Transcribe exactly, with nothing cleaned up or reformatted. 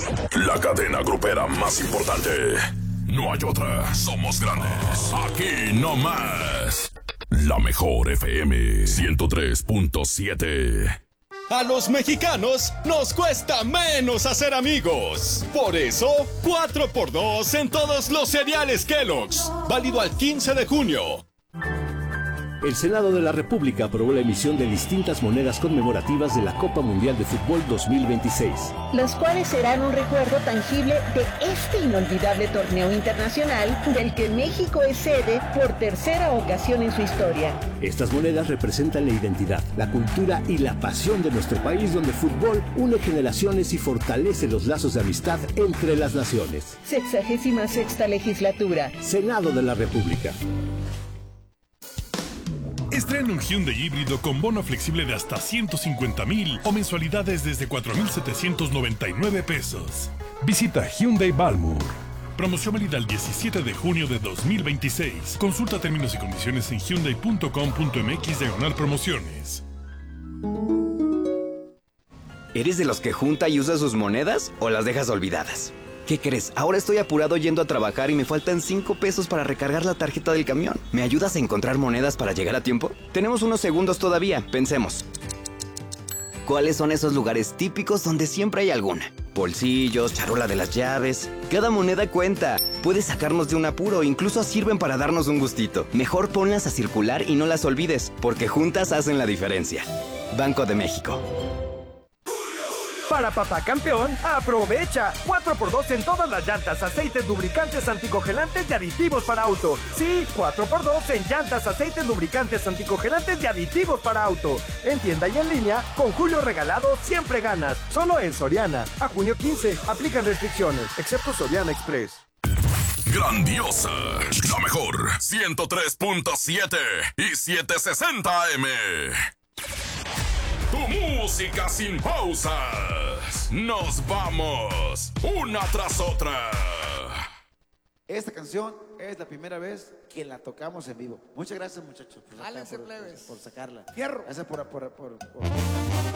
La cadena grupera más importante. No hay otra. Somos grandes. Aquí no más. La mejor F M ciento tres punto siete. A los mexicanos nos cuesta menos hacer amigos. Por eso, cuatro por dos en todos los cereales Kellogg's. Válido al quince de junio. El Senado de la República aprobó la emisión de distintas monedas conmemorativas de la Copa Mundial de Fútbol dos mil veintiséis. Las cuales serán un recuerdo tangible de este inolvidable torneo internacional del que México es sede por tercera ocasión en su historia. Estas monedas representan la identidad, la cultura y la pasión de nuestro país, donde el fútbol une generaciones y fortalece los lazos de amistad entre las naciones. Sexagésima sexta legislatura. Senado de la República. Estrena un Hyundai híbrido con bono flexible de hasta ciento cincuenta mil o mensualidades desde cuatro mil setecientos noventa y nueve pesos. Visita Hyundai Balmur. Promoción válida el diecisiete de junio de dos mil veintiséis. Consulta términos y condiciones en hyundai punto com punto m x diagonal promociones. ¿Eres de los que junta y usa sus monedas o las dejas olvidadas? ¿Qué crees? Ahora estoy apurado yendo a trabajar y me faltan cinco pesos para recargar la tarjeta del camión. ¿Me ayudas a encontrar monedas para llegar a tiempo? Tenemos unos segundos todavía, pensemos. ¿Cuáles son esos lugares típicos donde siempre hay alguna? Bolsillos, charola de las llaves. Cada moneda cuenta. Puedes sacarnos de un apuro, incluso sirven para darnos un gustito. Mejor ponlas a circular y no las olvides, porque juntas hacen la diferencia. Banco de México. Para papá campeón, aprovecha cuatro por dos en todas las llantas, aceites, lubricantes, anticongelantes y aditivos para auto. Sí, cuatro por dos en llantas, aceites, lubricantes, anticongelantes y aditivos para auto. En tienda y en línea, con Julio regalado siempre ganas. Solo en Soriana. A junio quince, aplican restricciones, excepto Soriana Express. Grandiosa, la mejor, ciento tres punto siete y setecientos sesenta A M. Tu música sin pausas. Nos vamos una tras otra. Esta canción es la primera vez que la tocamos en vivo. Muchas gracias, muchachos, por, sacar, por, por, por sacarla. Fierro. Gracias por, por, por, por...